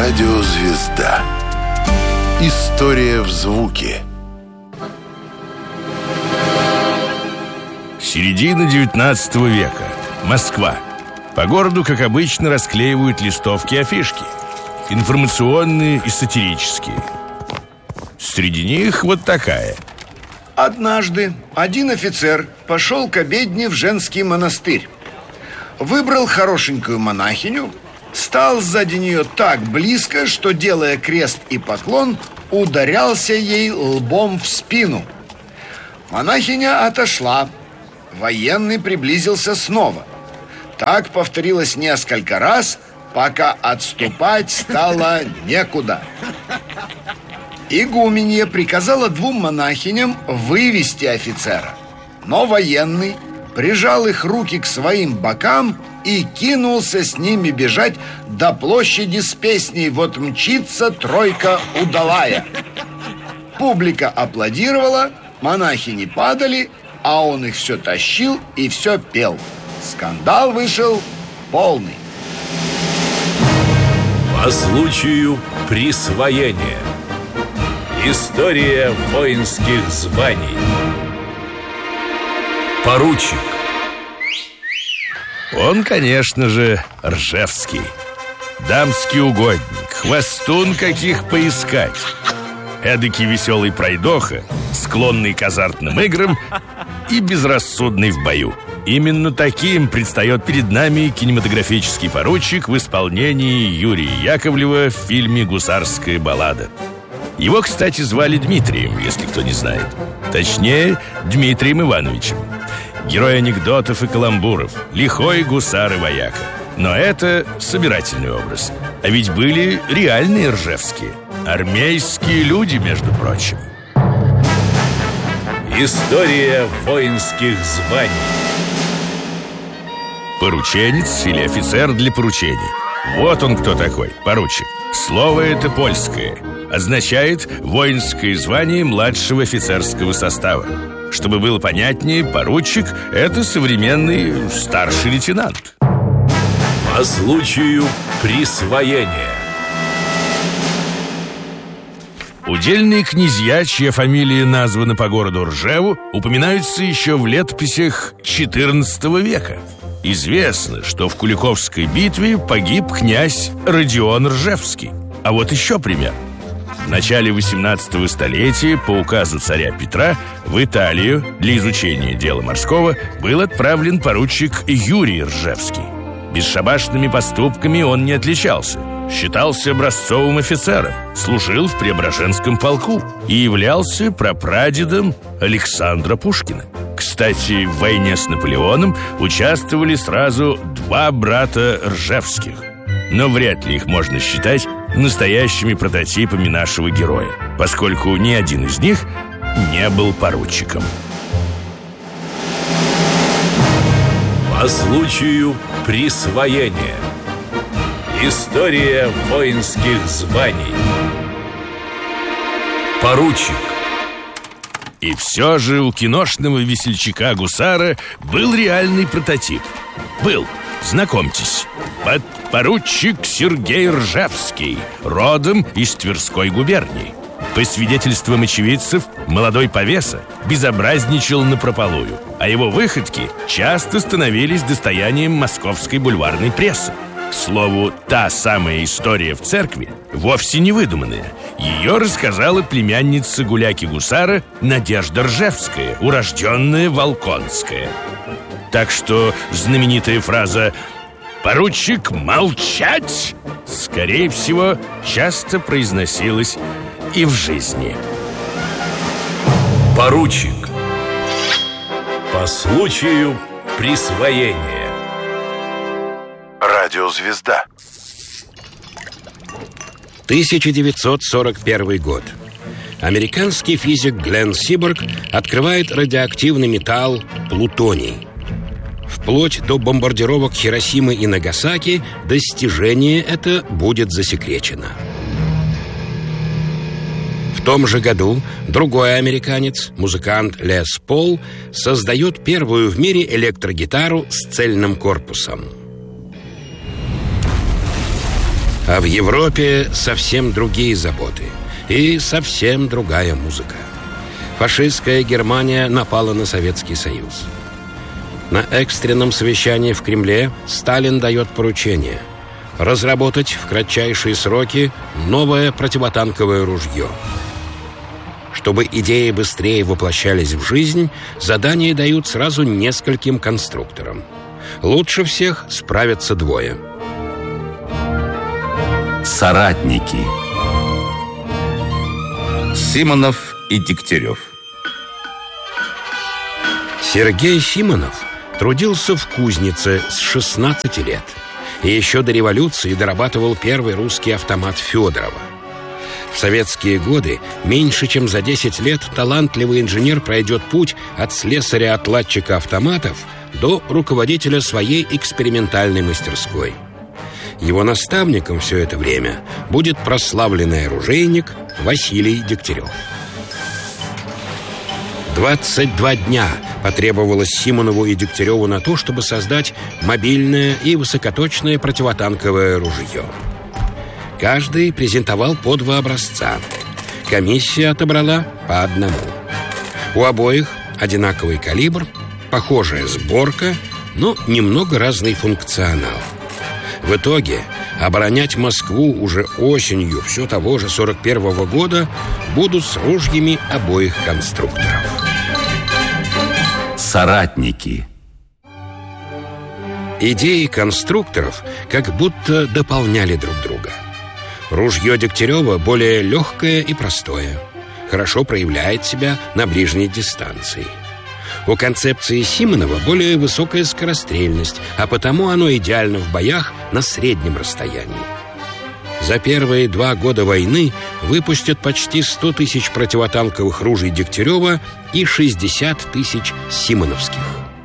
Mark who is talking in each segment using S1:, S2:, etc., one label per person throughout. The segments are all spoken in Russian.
S1: Радиозвезда. История в звуке.
S2: Середина 19 века. Москва. По городу, как обычно, расклеивают листовки и афишки. Информационные и сатирические. Среди них вот такая.
S3: Однажды один офицер пошел к обедне в женский монастырь. Выбрал хорошенькую монахиню, стал сзади нее так близко, что, делая крест и поклон, ударялся ей лбом в спину. Монахиня отошла. Военный приблизился снова. Так повторилось несколько раз, пока отступать стало некуда. Игуменья приказала двум монахиням вывести офицера. Но военный прижал их руки к своим бокам и кинулся с ними бежать до площади с песней «Вот мчится тройка удалая». Публика аплодировала, монахини падали, а он их все тащил и все пел. Скандал вышел полный.
S4: По случаю присвоения. История воинских званий. Поручик.
S2: Он, конечно же, Ржевский. Дамский угодник, хвостун каких поискать. Эдакий веселый пройдоха, склонный к азартным играм и безрассудный в бою. Именно таким предстает перед нами кинематографический поручик в исполнении Юрия Яковлева в фильме «Гусарская баллада». Его, кстати, звали Дмитрием, если кто не знает. Точнее, Дмитрием Ивановичем. Герой анекдотов и каламбуров, лихой гусар и вояка. Но это собирательный образ. А ведь были реальные ржевские, армейские люди, между прочим.
S4: История воинских званий.
S2: Порученец или офицер для поручений. Вот он кто такой, поручик. Слово это польское. Означает воинское звание младшего офицерского состава. Чтобы было понятнее, поручик – это современный старший лейтенант.
S4: По случаю присвоения.
S2: Удельные князья, чья фамилия названа по городу Ржеву, упоминаются еще в летописях XIV века. Известно, что в Куликовской битве погиб князь Родион Ржевский. А вот еще пример. В начале 18 столетия по указу царя Петра в Италию для изучения дела морского был отправлен поручик Юрий Ржевский. Бесшабашными поступками он не отличался. Считался образцовым офицером, служил в Преображенском полку и являлся прапрадедом Александра Пушкина. Кстати, в войне с Наполеоном участвовали сразу два брата Ржевских. Но вряд ли их можно считать настоящими прототипами нашего героя, поскольку ни один из них не был поручиком.
S4: По случаю присвоения. История воинских званий. Поручик.
S2: И все же у киношного весельчака-гусара был реальный прототип. Был, знакомьтесь, подпоручик Сергей Ржевский, родом из Тверской губернии. По свидетельствам очевидцев, молодой повеса безобразничал напропалую, а его выходки часто становились достоянием московской бульварной прессы. К слову, та самая история в церкви вовсе не выдуманная. Ее рассказала племянница гуляки-гусара Надежда Ржевская, урожденная Волконская. Так что знаменитая фраза «Поручик, молчать!» скорее всего, часто произносилась и в жизни.
S4: Поручик. По случаю присвоения.
S1: Радиозвезда.
S5: 1941 год. Американский физик Глен Сиборг открывает радиоактивный металл плутоний. Вплоть до бомбардировок Хиросимы и Нагасаки достижение это будет засекречено. В том же году другой американец, музыкант Лес Пол, создает первую в мире электрогитару с цельным корпусом. А в Европе совсем другие заботы и совсем другая музыка. Фашистская Германия напала на Советский Союз. На экстренном совещании в Кремле Сталин дает поручение разработать в кратчайшие сроки новое противотанковое ружье. Чтобы идеи быстрее воплощались в жизнь, задание дают сразу нескольким конструкторам. Лучше всех справятся двое.
S6: Соратники. Симонов и Дегтярев.
S5: Сергей Симонов трудился в кузнице с 16 лет. И еще до революции дорабатывал первый русский автомат Федорова. В советские годы меньше чем за 10 лет талантливый инженер пройдет путь от слесаря-отладчика автоматов до руководителя своей экспериментальной мастерской. Его наставником все это время будет прославленный оружейник Василий Дегтярев. 22 дня потребовалось Симонову и Дегтяреву на то, чтобы создать мобильное и высокоточное противотанковое ружье. Каждый презентовал по 2 образца. Комиссия отобрала по 1. У обоих одинаковый калибр, похожая сборка, но немного разный функционал. В итоге оборонять Москву уже осенью все того же 41-го года будут с ружьями обоих конструкторов.
S6: Соратники.
S5: Идеи конструкторов как будто дополняли друг друга. Ружье Дегтярева более легкое и простое, хорошо проявляет себя на ближней дистанции. У концепции Симонова более высокая скорострельность, а потому оно идеально в боях на среднем расстоянии. За первые 2 года войны выпустят почти 100 тысяч противотанковых ружей Дегтярева и 60 тысяч симоновских.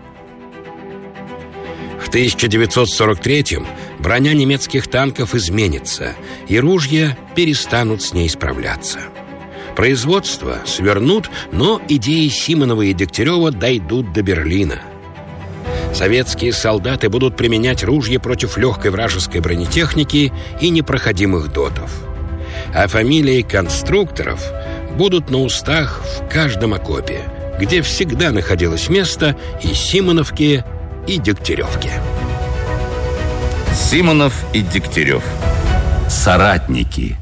S5: В 1943-м броня немецких танков изменится, и ружья перестанут с ней справляться. Производство свернут, но идеи Симонова и Дегтярева дойдут до Берлина. Советские солдаты будут применять ружья против легкой вражеской бронетехники и непроходимых дотов. А фамилии конструкторов будут на устах в каждом окопе, где всегда находилось место и Симоновке, и Дегтяревке.
S6: Симонов и Дегтярев. Соратники.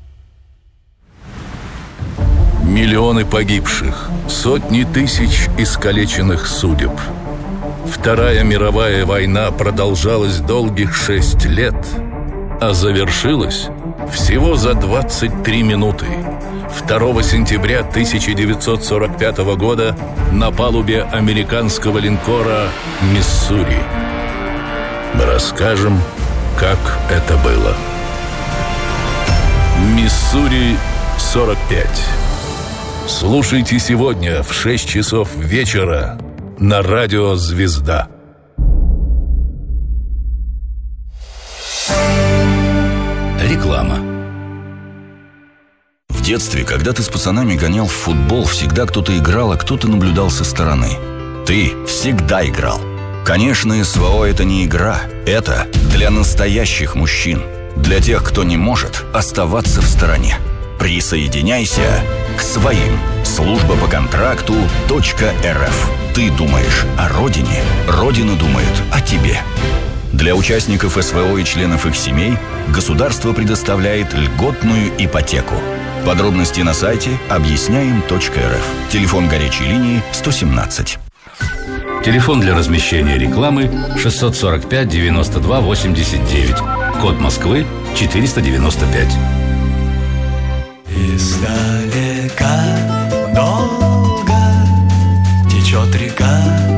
S4: Миллионы погибших, сотни тысяч искалеченных судеб. Вторая мировая война продолжалась долгих 6 лет, а завершилась всего за 23 минуты. 2 сентября 1945 года на палубе американского линкора «Миссури». Мы расскажем, как это было. «Миссури-45». Слушайте сегодня в 6 часов вечера на радио «Звезда».
S7: Реклама. В детстве, когда ты с пацанами гонял в футбол, всегда кто-то играл, а кто-то наблюдал со стороны. Ты всегда играл. Конечно, СВО – это не игра. Это для настоящих мужчин. Для тех, кто не может оставаться в стороне. Присоединяйся к своим. Служба по контракту .рф. Ты думаешь о родине, Родина думает о тебе. Для участников СВО и членов их семей государство предоставляет льготную ипотеку. Подробности на сайте объясняем.рф. Телефон горячей линии 117.
S8: Телефон для размещения рекламы 645 92 89. Код Москвы 495.
S9: Издалека долго течет река.